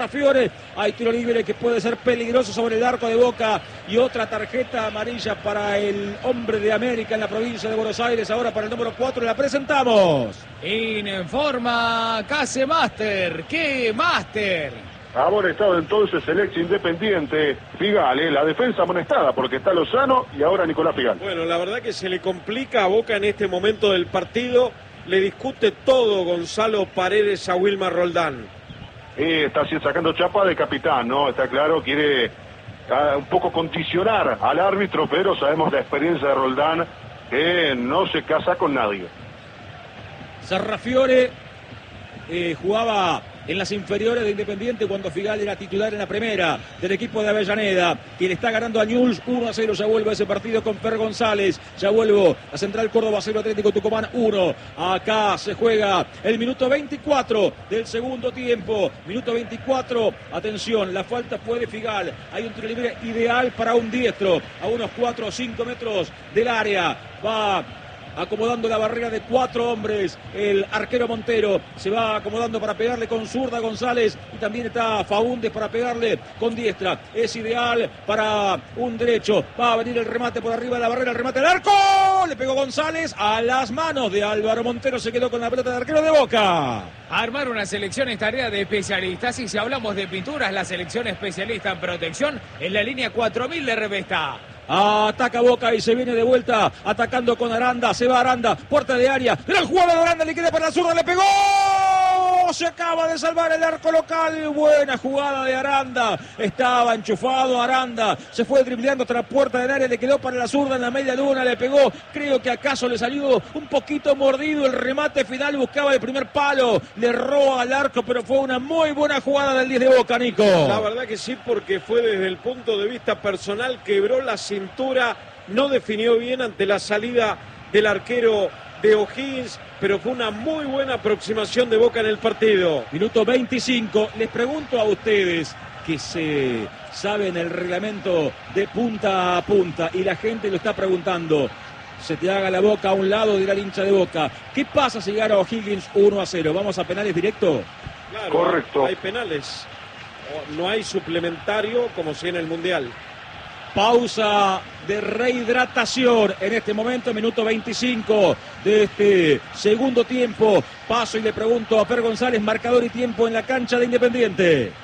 Serrafiore. Hay tiro libre que puede ser peligroso sobre el arco de Boca y otra tarjeta amarilla para el hombre de América en la provincia de Buenos Aires. Ahora para el número 4 la presentamos. Informa Casemaster. ¡Qué máster! Ha amonestado entonces el ex Independiente Figal, la defensa amonestada porque está Lozano y ahora Nicolás Figal. Bueno, la verdad que se le complica a Boca en este momento del partido. Le discute todo Gonzalo Paredes a Wilmar Roldán. Está sacando chapa de capitán, ¿no? Está claro, quiere un poco condicionar al árbitro, pero sabemos la experiencia de Roldán, que no se casa con nadie. Serrafiore jugaba en las inferiores de Independiente cuando Figal era titular en la primera del equipo de Avellaneda, que le está ganando a Newell's 1-0. Ya vuelve a ese partido con Per González. Ya vuelvo a Central Córdoba 0, Atlético Tucumán 1. Acá se juega el minuto 24 del segundo tiempo. Minuto 24. Atención, la falta fue de Figal. Hay un tiro libre ideal para un diestro a unos 4 o 5 metros del área. Va acomodando la barrera de 4 hombres. El arquero Montero se va acomodando para pegarle con zurda a González, y también está Faúndez para pegarle con diestra. Es ideal para un derecho. Va a venir el remate por arriba de la barrera, el remate al arco. Le pegó González a las manos de Álvaro Montero. Se quedó con la pelota de arquero de Boca. Armar una selección es tarea de especialistas, y si hablamos de pinturas, la selección especialista en protección en la línea 4000 de Revesta. Ataca Boca y se viene de vuelta atacando con Aranda. Se va Aranda, puerta de área. Gran jugada de Aranda, le queda para la zurda, le pegó. Se acaba de salvar el arco local. Buena jugada de Aranda. Estaba enchufado Aranda. Se fue dribleando hasta la puerta del área. Le quedó para la zurda en la media luna. Le pegó. Creo que acaso le salió un poquito mordido el remate final. Buscaba el primer palo. Le erró al arco, pero fue una muy buena jugada del 10 de Boca, Nico. La verdad que sí, porque fue desde el punto de vista personal. Quebró la cintura. No definió bien ante la salida del arquero de O'Higgins, pero fue una muy buena aproximación de Boca en el partido. Minuto 25. Les pregunto a ustedes que se saben el reglamento de punta a punta y la gente lo está preguntando. Se te haga la boca a un lado de la hincha de Boca. ¿Qué pasa si gana O'Higgins 1-0? ¿Vamos a penales directo? Claro, correcto. Hay penales. No hay suplementario como si en el Mundial. Pausa de rehidratación en este momento, minuto 25 de este segundo tiempo. Paso y le pregunto a Per González, marcador y tiempo en la cancha de Independiente.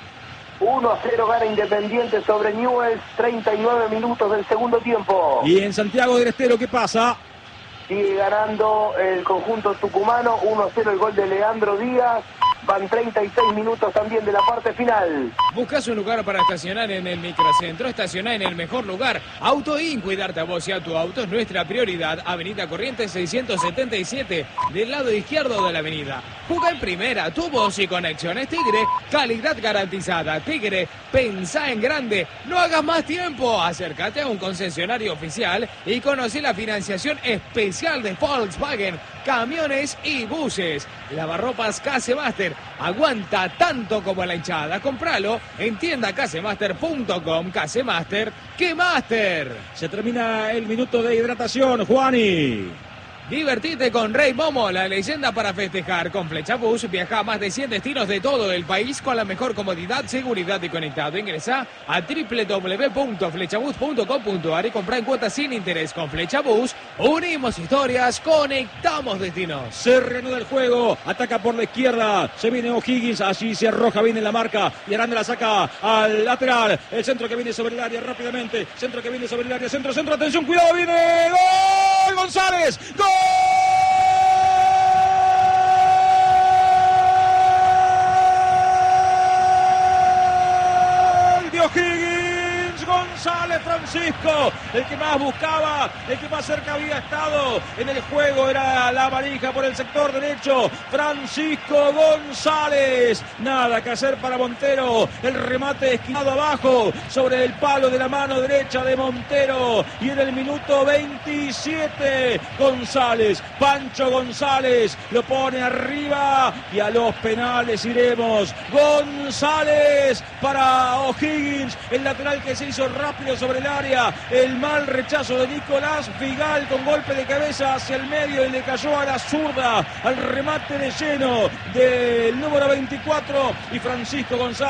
1-0 gana Independiente sobre Newell's, 39 minutos del segundo tiempo. Y en Santiago del Estero, ¿qué pasa? Sigue ganando el conjunto tucumano, 1-0 el gol de Leandro Díaz. Van 36 minutos también de la parte final. Buscas un lugar para estacionar en el microcentro. Estacioná en el mejor lugar. Autoin, cuidarte a vos y a tu auto es nuestra prioridad. Avenida Corrientes 677, del lado izquierdo de la avenida. Juga en primera, tu voz y conexiones Tigre. Calidad garantizada. Tigre, pensá en grande. No hagas más tiempo. Acércate a un concesionario oficial y conoce la financiación especial de Volkswagen, camiones y buses. Lavarropas Casemaster. Aguanta tanto como la hinchada. Compralo en tiendacasemaster.com. Casemaster, ¡qué máster! Se termina el minuto de hidratación, Juani. Divertite con Rey Momo, la leyenda para festejar. Con Flechabús viaja a más de 100 destinos de todo el país con la mejor comodidad, seguridad y conectado. Ingresa a www.flechabús.com.ar y compra en cuotas sin interés. Con Flechabús unimos historias, conectamos destinos. Se reanuda el juego, ataca por la izquierda, se viene O'Higgins, allí se arroja bien en la marca y Aranda la saca al lateral. El centro que viene sobre el área rápidamente, centro que viene sobre el área, centro, atención, cuidado, viene gol, González, gol. O'Higgins, González Francisco, el que más buscaba, el que más cerca había estado en el juego era la manija por el sector derecho, Francisco González, nada que hacer para Montero, el remate esquinado abajo sobre el palo de la mano derecha de Montero, y en el minuto 27 González, Pancho González lo pone arriba y a los penales iremos. González para O'Higgins, el lateral que se hizo rápido sobre el área, el mal rechazo de Nicolás Figal con golpe de cabeza hacia el medio y le cayó a la zurda al remate de lleno del número 24 y Francisco González